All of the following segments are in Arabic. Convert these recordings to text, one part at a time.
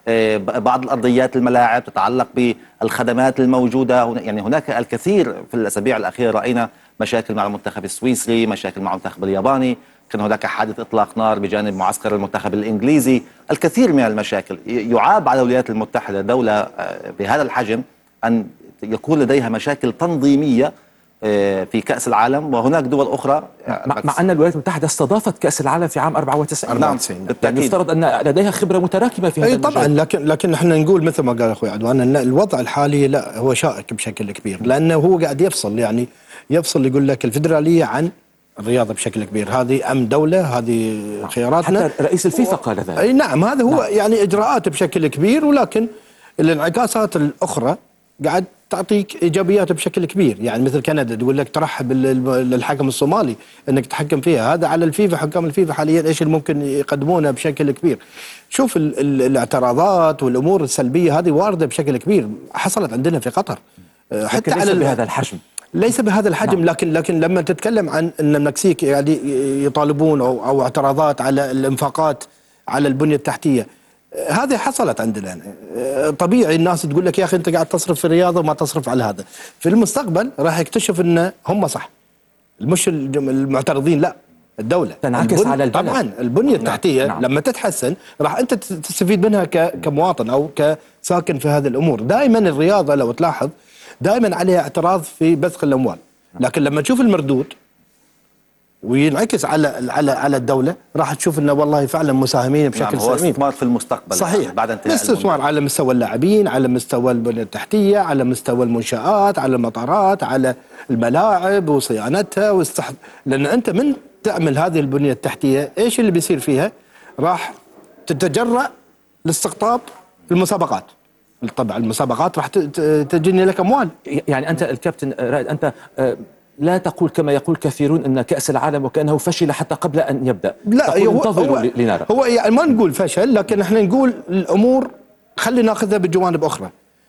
بعض الأرضيات الملاعب، تتعلق بالخدمات الموجودة. يعني هناك الكثير في الأسابيع الأخيرة رأينا مشاكل مع المنتخب السويسري، مشاكل مع المنتخب الياباني، كان هناك حادث إطلاق نار بجانب معسكر المنتخب الإنجليزي، الكثير من المشاكل. يعاب على الولايات المتحدة دولة بهذا الحجم أن يكون لديها مشاكل تنظيمية في كأس العالم، وهناك دول أخرى مع أن الولايات المتحدة استضافت كأس العالم في عام 94. نعم، يعني يفترض أن لديها خبرة متراكمة في هذا المجال. طبعا، لكن احنا نقول مثل ما قال أخوي عدوان أن الوضع الحالي لا هو شائك بشكل كبير، لأنه هو قاعد يفصل، يعني يفصل يقول لك الفدرالية عن الرياضة بشكل كبير. هذه أمن دولة، هذه خياراتنا. حتى رئيس الفيفا قال ذلك. أي نعم، هذا هو يعني إجراءات بشكل كبير، ولكن الانعكاسات الأخرى قاعد تعطيك ايجابيات بشكل كبير. يعني مثل كندا تقول لك ترحب للحكم الصومالي انك تحكم فيها، هذا على الفيفا. حكام الفيفا حاليا ايش اللي ممكن يقدمونه بشكل كبير. شوف الاعتراضات والامور السلبيه هذه وارده بشكل كبير، حصلت عندنا في قطر حتى ليس بهذا الحجم. ليس بهذا الحجم. نعم. لكن لما تتكلم عن ان المكسيك يعني يطالبون او اعتراضات على الانفاقات على البنيه التحتيه، هذه حصلت عندنا. طبيعي الناس تقول لك يا اخي انت قاعد تصرف في الرياضه وما تصرف على هذا. في المستقبل راح يكتشف ان هم صح، مش المعترضين، لا، الدوله تنعكس على البلد. طبعا البنيه التحتيه نعم. لما تتحسن راح انت تستفيد منها كمواطن او كساكن في هذه الامور. دائما الرياضه لو تلاحظ دائما عليها اعتراض في بذخ الاموال، لكن لما تشوف المردود وينعكس على الدوله راح تشوف انه والله فعلا مساهمين بشكل سليم. هو استثمار في المستقبل. صحيح. بعد انتهاء استثمار على مستوى اللاعبين، على مستوى البنيه التحتيه، على مستوى المنشآت، على المطارات، على الملاعب وصيانتها لان انت من تعمل هذه البنيه التحتيه ايش اللي بيصير فيها؟ راح تتجرأ لاستقطاب المسابقات. طبعا المسابقات راح تجني لك اموال. يعني انت الكابتن رائد، انت لا تقول كما يقول كثيرون ان كأس العالم وكأنه فشل حتى قبل ان يبدأ. لا، انتظروا لنرى. هو يعني ما نقول فشل، لكن احنا نقول الامور خلينا ناخذها بجوانب اخرى.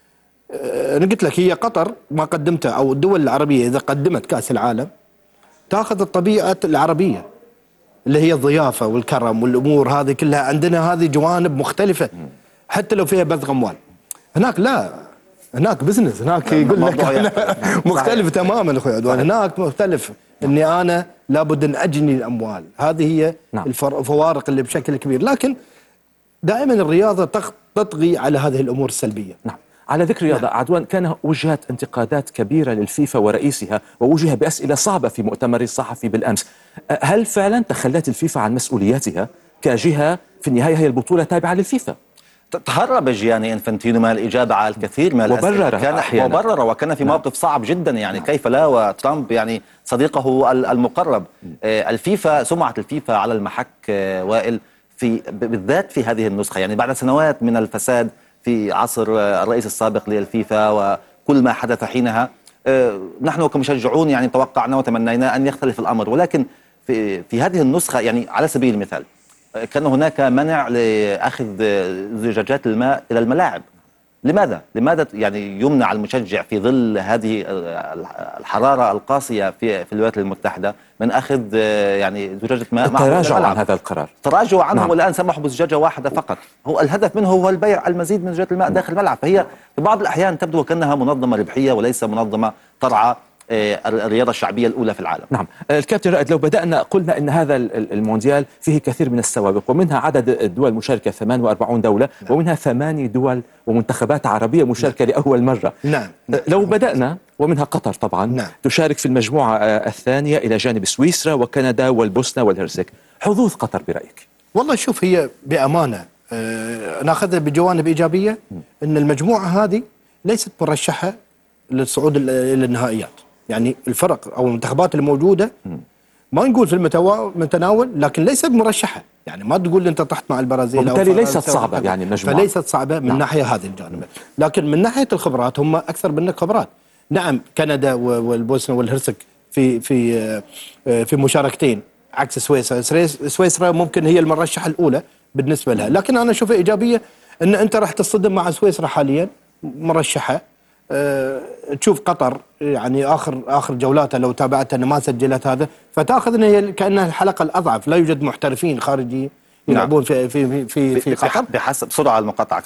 انا قلت لك هي قطر ما قدمتها، او الدول العربيه اذا قدمت كأس العالم تاخذ الطبيعه العربيه اللي هي الضيافه والكرم والامور هذه كلها. عندنا هذه جوانب مختلفه حتى لو فيها بذخ اموال. هناك لا، هناك بزنس، هناك يقول لك مختلف تماما اخوي عدوان. هناك مختلف اني انا لابد ان اجني الاموال. هذه هي الفوارق اللي بشكل كبير. لكن دائما الرياضه تطغي على هذه الامور السلبيه. نعم. على ذكر الرياضه عدوان، كان وجهت انتقادات كبيره للفيفا ورئيسها، ووجه باسئله صعبه في مؤتمر الصحفي بالامس. هل فعلا تخلت الفيفا عن مسؤولياتها كجهه؟ في النهايه هي البطوله تابعه للفيفا. تهرب جياني انفانتينو من الإجابة على الكثير من الأسئلة، وبرر وكان في موقف صعب جدا. يعني كيف لا، وترامب يعني صديقه المقرب. الفيفا، سمعة الفيفا على المحك وائل، بالذات في هذه النسخة، يعني بعد سنوات من الفساد في عصر الرئيس السابق للفيفا وكل ما حدث حينها. نحن كمشجعون يعني توقعنا وتمنينا أن يختلف الأمر، ولكن في هذه النسخة يعني على سبيل المثال كان هناك منع لأخذ زجاجات الماء إلى الملاعب. لماذا يعني يمنع المشجع في ظل هذه الحرارة القاسية في الولايات المتحدة من أخذ يعني زجاجة ماء؟ تراجعوا عن هذا القرار، تراجعوا عنه. نعم. والآن سمحوا بزجاجة واحدة فقط. هو الهدف منه هو البيع المزيد من زجاجات الماء داخل الملعب. فهي في بعض الأحيان تبدو كأنها منظمة ربحية وليس منظمة ترعى الرياضة الشعبية الأولى في العالم. نعم. الكابتن رائد، لو بدأنا قلنا أن هذا المونديال فيه كثير من السوابق، ومنها عدد الدول المشاركة 48 دولة. نعم. ومنها 8 دول ومنتخبات عربية مشاركة لأول مرة. نعم. لو بدأنا ومنها قطر طبعا. نعم. تشارك في المجموعة الثانية إلى جانب سويسرا وكندا والبوسنة والهرسك. حظوظ قطر برأيك؟ والله شوف، هي بأمانة ناخذها بجوانب إيجابية. أن المجموعة هذه ليست مرشحة للصعود إلى النهائيات. يعني الفرق او المنتخبات الموجوده ما نقول في المتناول، لكن ليست مرشحه. يعني ما تقول انت طحت مع البرازيل، وبالتالي ليست صعبه يعني المجموعه، فليست صعبه من ناحيه هذه الجانب. لكن من ناحيه الخبرات هم اكثر منك خبرات. نعم، كندا والبوسنه والهرسك في مشاركتين عكس سويسرا ممكن هي المرشحه الاولى بالنسبه لها. لكن انا اشوفها ايجابيه ان انت راح تصطدم مع سويسرا حاليا مرشحه. تشوف قطر يعني اخر جولاتها لو تابعتها انها ما سجلت هذا، فتاخذ ان هي كانها الحلقه الاضعف. لا يوجد محترفين خارجيين يلعبون في قطر. بحسب سرعه المقاطعه